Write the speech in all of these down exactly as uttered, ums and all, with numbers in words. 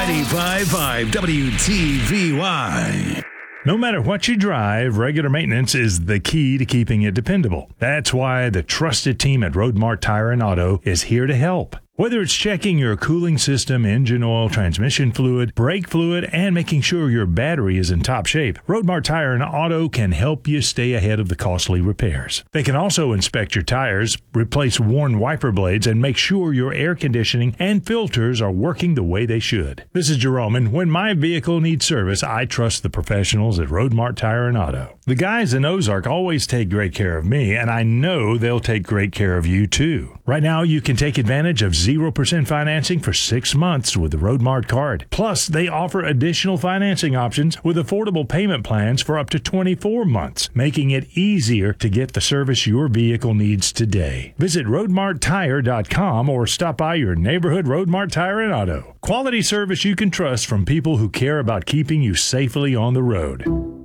ninety-five point five W T V Y. No matter what you drive, regular maintenance is the key to keeping it dependable. That's why the trusted team at Roadmart Tire and Auto is here to help. Whether it's checking your cooling system, engine oil, transmission fluid, brake fluid, and making sure your battery is in top shape, Roadmart Tire and Auto can help you stay ahead of the costly repairs. They can also inspect your tires, replace worn wiper blades, and make sure your air conditioning and filters are working the way they should. This is Jerome, and when my vehicle needs service, I trust the professionals at Roadmart Tire and Auto. The guys in Ozark always take great care of me, and I know they'll take great care of you too. Right now, you can take advantage of zero percent financing for six months with the Roadmart card. Plus, they offer additional financing options with affordable payment plans for up to twenty-four months, making it easier to get the service your vehicle needs today. Visit roadmart tire dot com or stop by your neighborhood Roadmart Tire and Auto. Quality service you can trust from people who care about keeping you safely on the road.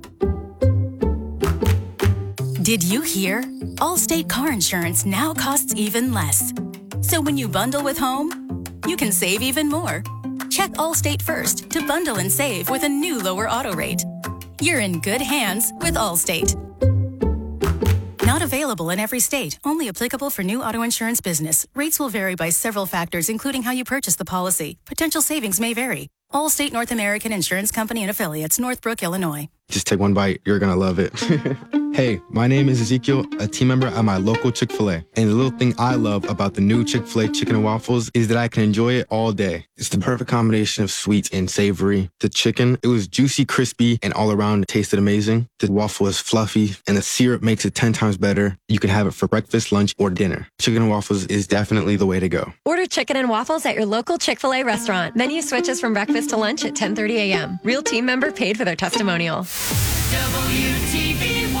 Did you hear? Allstate car insurance now costs even less. So when you bundle with home, you can save even more. Check Allstate first to bundle and save with a new lower auto rate. You're in good hands with Allstate. Not available in every state. Only applicable for new auto insurance business. Rates will vary by several factors, including how you purchase the policy. Potential savings may vary. Allstate North American Insurance Company and Affiliates, Northbrook, Illinois. Just take one bite. You're going to love it. Hey, my name is Ezekiel, a team member at my local Chick-fil-A. And the little thing I love about the new Chick-fil-A chicken and waffles is that I can enjoy it all day. It's the perfect combination of sweet and savory. The chicken, it was juicy, crispy, and all around it tasted amazing. The waffle is fluffy, and the syrup makes it ten times better. You can have it for breakfast, lunch, or dinner. Chicken and waffles is definitely the way to go. Order chicken and waffles at your local Chick-fil-A restaurant. Menu switches from breakfast to lunch at ten thirty a.m. Real team member paid for their testimonial. W T V Y.